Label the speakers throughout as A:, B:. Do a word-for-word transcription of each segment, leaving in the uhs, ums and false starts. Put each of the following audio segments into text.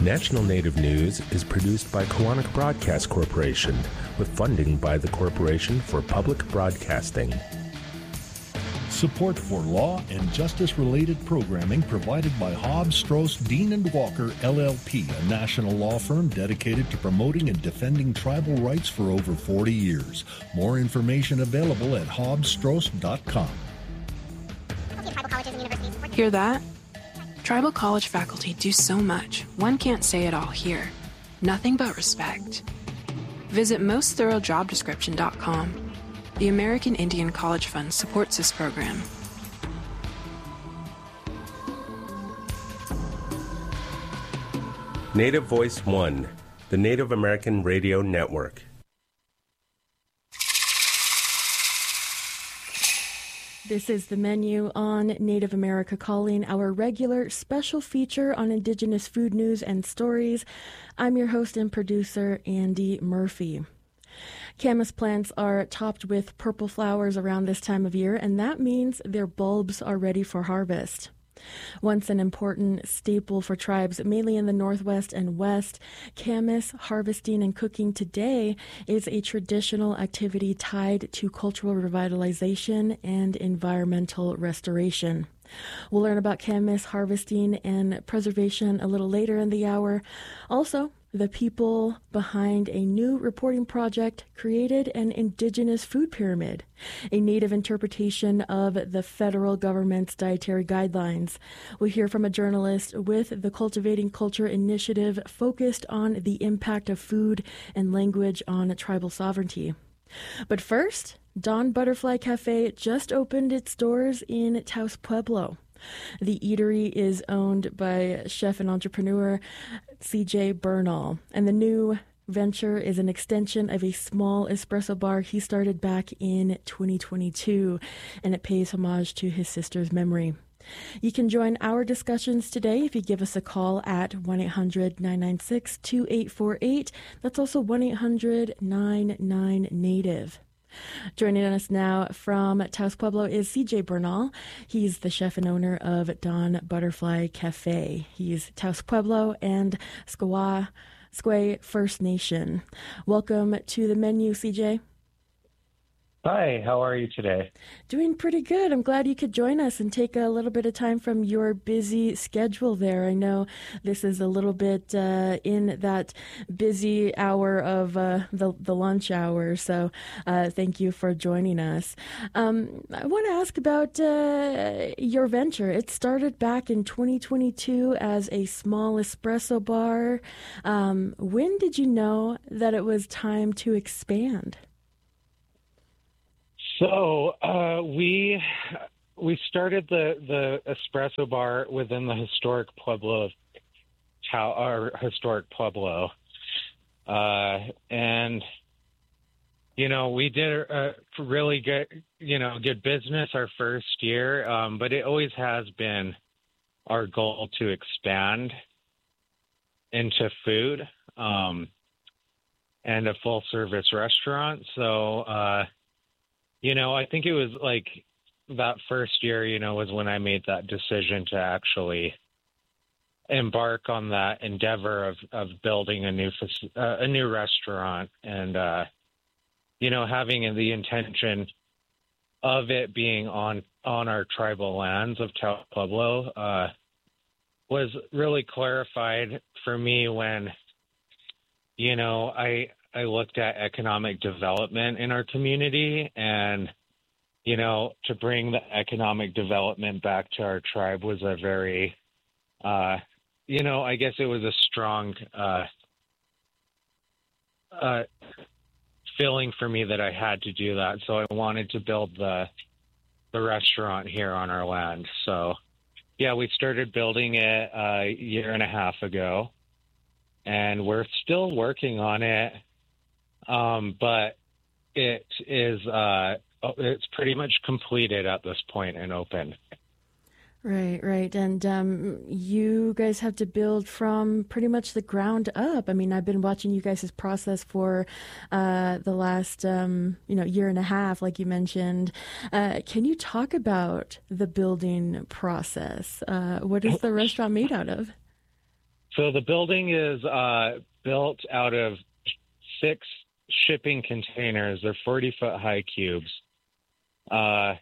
A: National Native News is produced by Koahnic Broadcast Corporation with funding by the Corporation for Public Broadcasting.
B: Support for law and justice-related programming provided by Hobbs, Strauss, Dean and Walker, L L P, a national law firm dedicated to promoting and defending tribal rights for over forty years. More information available at hobbs strauss dot com.
C: Hear that? Tribal college faculty do so much, one can't say it all here. Nothing but respect. Visit most thorough job description dot com. The American Indian College Fund supports this program.
A: Native Voice One, the Native American Radio Network.
D: This is the menu on Native America Calling, our regular special feature on Indigenous food news and stories. I'm your host and producer, Andy Murphy. Camas plants are topped with purple flowers around this time of year, and that means their bulbs are ready for harvest. Once an important staple for tribes, mainly in the Northwest and West, Camas harvesting and cooking today is a traditional activity tied to cultural revitalization and environmental restoration. We'll learn about Camas harvesting and preservation a little later in the hour. Also, the people behind a new reporting project created an Indigenous food pyramid, a Native interpretation of the federal government's dietary guidelines. We'll hear from a journalist with the Cultivating Culture Initiative focused on the impact of food and language on tribal sovereignty. But first, Dawn Butterfly Cafe just opened its doors in Taos Pueblo. The eatery is owned by chef and entrepreneur C J Bernal, and the new venture is an extension of a small espresso bar he started back in twenty twenty-two, and it pays homage to his sister's memory. You can join our discussions today if you give us a call at one eight hundred nine nine six two eight four eight. That's also one eight hundred nine nine Native. Joining us now from Taos Pueblo is C J Bernal. He's the chef and owner of Dawn Butterfly Cafe. He's Taos Pueblo and Squaw Squay First Nation. Welcome to the menu, C J.
E: Hi, how are you today?
D: Doing pretty good. I'm glad you could join us and take a little bit of time from your busy schedule there. I know this is a little bit uh, in that busy hour of uh, the, the lunch hour, so uh, thank you for joining us. Um, I want to ask about uh, your venture. It started back in twenty twenty-two as a small espresso bar. Um, when did you know that it was time to expand?
E: So uh, we we started the, the espresso bar within the historic Pueblo, our historic Pueblo, uh, and you know we did a really good you know good business our first year, um, but it always has been our goal to expand into food um, and a full service restaurant. So. Uh, You know, I think it was like that first year, you know, was when I made that decision to actually embark on that endeavor of, of building a new uh, a new restaurant and, uh, you know, having the intention of it being on, on our tribal lands of Taos Pueblo uh, was really clarified for me when, you know, I – I looked at economic development in our community, and, you know, to bring the economic development back to our tribe was a very, uh, you know, I guess it was a strong uh, uh, feeling for me that I had to do that. So I wanted to build the the restaurant here on our land. So, yeah, we started building it a year and a half ago, and we're still working on it. Um, but it is, uh, it's pretty much completed at this point and open.
D: Right, right. And um, you guys have to build from pretty much the ground up. I mean, I've been watching you guys' process for uh, the last, um, you know, year and a half, like you mentioned. Uh, can you talk about the building process? Uh, what is the restaurant made out of?
E: So the building is uh, built out of six shipping containers. They're forty-foot high cubes. Uh,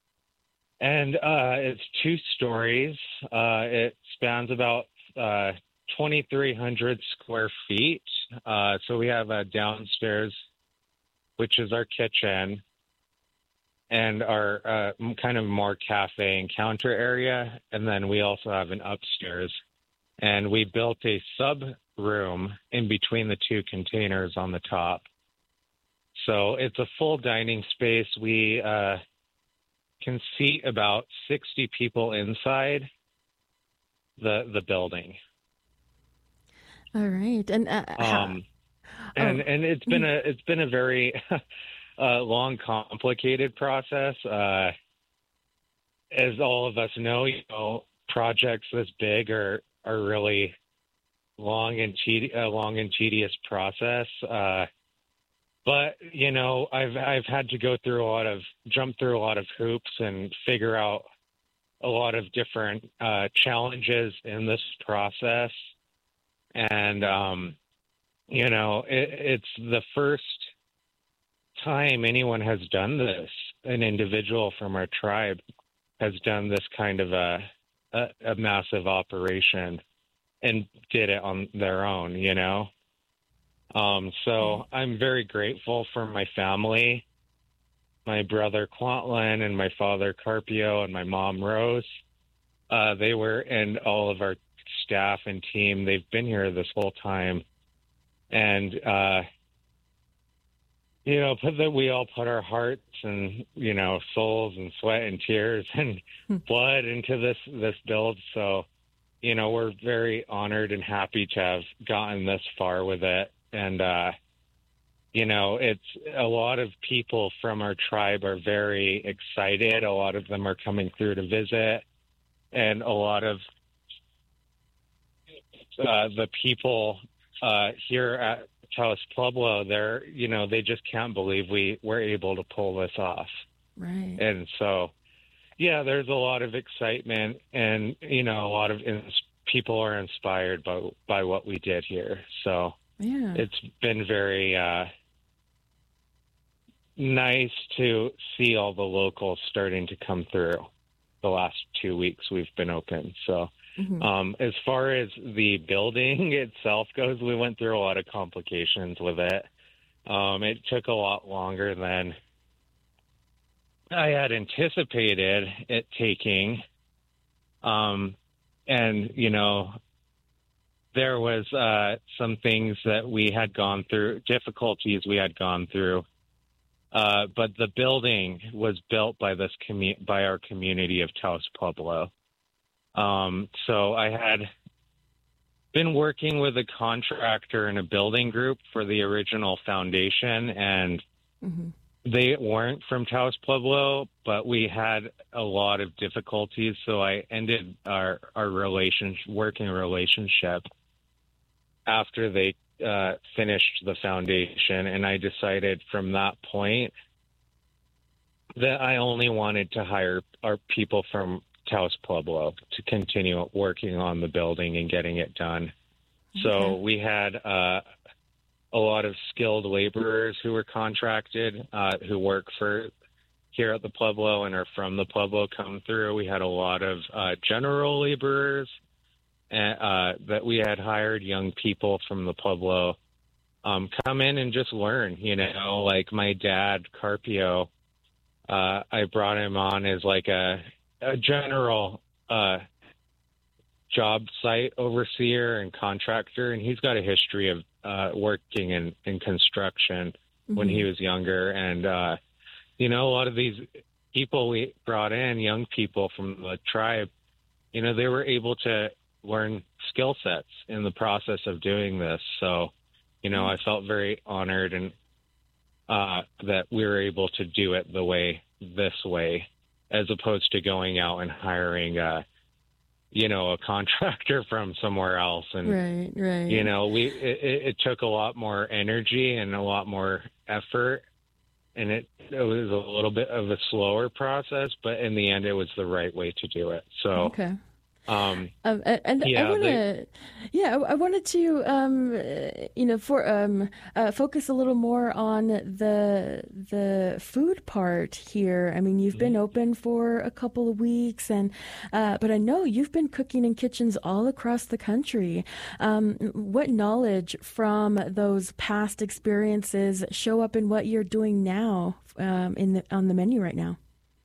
E: and uh, it's two stories. Uh, it spans about uh, twenty-three hundred square feet. Uh, so we have a downstairs, which is our kitchen, and our uh, kind of more cafe and counter area. And then we also have an upstairs. And we built a sub room in between the two containers on the top. So it's a full dining space. We uh, can seat about sixty people inside the the building.
D: All right, and uh,
E: um, and oh. and it's been a it's been a very uh, long, complicated process. Uh, as all of us know, you know, projects this big are are really long and tedi- a long and tedious process. Uh, but you know, I've I've had to go through a lot of jump through a lot of hoops and figure out a lot of different uh, challenges in this process. And um, you know, it, it's the first time anyone has done this. An individual from our tribe has done this kind of a A, a massive operation and did it on their own, you know? Um, so I'm very grateful for my family, my brother Quantlin and my father Carpio and my mom Rose. Uh, they were, and all of our staff and team, they've been here this whole time. And, uh, you know, put that we all put our hearts and, you know, souls and sweat and tears and blood into this, this build. So, you know, we're very honored and happy to have gotten this far with it. And, uh, you know, it's a lot of people from our tribe are very excited. A lot of them are coming through to visit, and a lot of uh, the people uh, here at Taos Pueblo, they're, you know, they just can't believe we were able to pull this off.
D: Right.
E: And so, yeah, there's a lot of excitement, and, you know, a lot of ins- people are inspired by, by what we did here. So
D: yeah,
E: it's been very uh, nice to see all the locals starting to come through the last two weeks we've been open. So
D: mm-hmm.
E: um, as far as the building itself goes, we went through a lot of complications with it. Um, it took a lot longer than I had anticipated it taking. Um, and, you know, there was uh, some things that we had gone through, difficulties we had gone through. Uh, but the building was built by this commu- by our community of Taos Pueblo. Um, so I had been working with a contractor and a building group for the original foundation, and
D: mm-hmm.
E: they weren't from Taos Pueblo, but we had a lot of difficulties. So I ended our, our relationship, working relationship after they uh, finished the foundation. And I decided from that point that I only wanted to hire our people from Taos Pueblo to continue working on the building and getting it done. Okay. So we had uh, a lot of skilled laborers who were contracted, uh, who work for here at the Pueblo and are from the Pueblo come through. We had a lot of uh, general laborers uh, that we had hired, young people from the Pueblo, um, come in and just learn, you know, like my dad, Carpio, uh, I brought him on as like a, a general uh, job site overseer and contractor, and he's got a history of uh, working in, in construction mm-hmm. when he was younger. And, uh, you know, a lot of these people we brought in, young people from the tribe, you know, they were able to learn skill sets in the process of doing this. So, you know, I felt very honored and uh, that we were able to do it the way, this way, as opposed to going out and hiring, uh, you know, a contractor from somewhere else. And,
D: right, right.
E: you know, we, it, it took a lot more energy and a lot more effort, and it, it was a little bit of a slower process, but in the end, it was the right way to do it. So,
D: okay.
E: Um,
D: um, and and
E: yeah,
D: I want to,
E: they,
D: yeah, I, I wanted to, um, you know, for um, uh, focus a little more on the the food part here. I mean, you've been open for a couple of weeks, and uh, but I know you've been cooking in kitchens all across the country. Um, what knowledge from those past experiences show up in what you're doing now um, in the on the menu right now?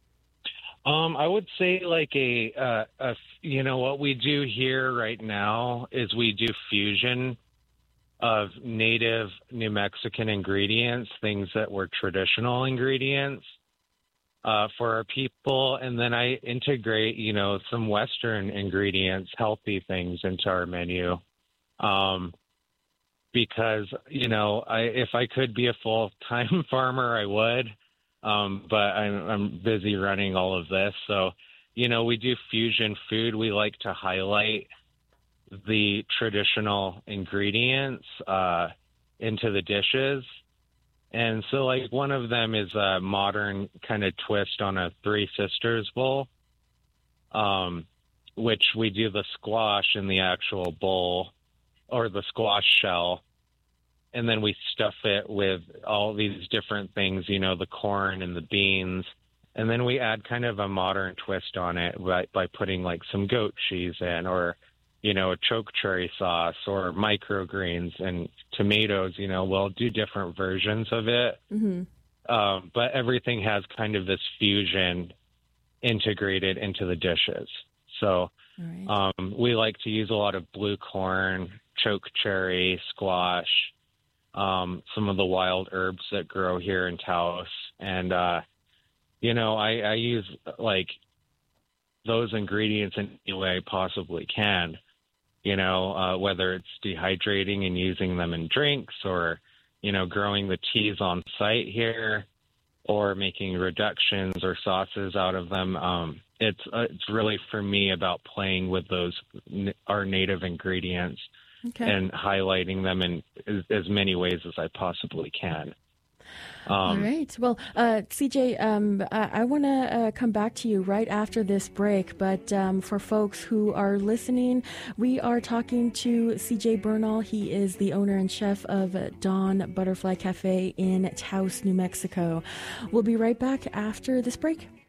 E: Um, I would say like a, uh, a, you know, what we do here right now is we do fusion of native New Mexican ingredients, things that were traditional ingredients uh, for our people. And then I integrate, you know, some Western ingredients, healthy things into our menu. Um, because, you know, I, if I could be a full-time farmer, I would. Um, but I'm, I'm busy running all of this. So, you know, we do fusion food. We like to highlight the traditional ingredients uh, into the dishes. And so, like, one of them is a modern kind of twist on a Three Sisters bowl, um, which we do the squash in the actual bowl or the squash shell. And then we stuff it with all these different things, you know, the corn and the beans. And then we add kind of a modern twist on it by, by putting like some goat cheese in or, you know, a choke cherry sauce or microgreens and tomatoes. You know, we'll do different versions of it. Mm-hmm. Um, but everything has kind of this fusion integrated into the dishes. So right. um, we like to use a lot of blue corn, choke cherry, squash, Um, some of the wild herbs that grow here in Taos. And, uh, you know, I, I use like those ingredients in any way I possibly can, you know, uh, whether it's dehydrating and using them in drinks or, you know, growing the teas on site here or making reductions or sauces out of them. Um, it's, uh, it's really for me about playing with those, our native ingredients. Okay. And highlighting them in as, as many ways as I possibly can. Um,
D: All right. Well, uh, C J, um, I, I want to uh, come back to you right after this break. But um, for folks who are listening, we are talking to C J Bernal. He is the owner and chef of Dawn Butterfly Cafe in Taos, New Mexico. We'll be right back after this break.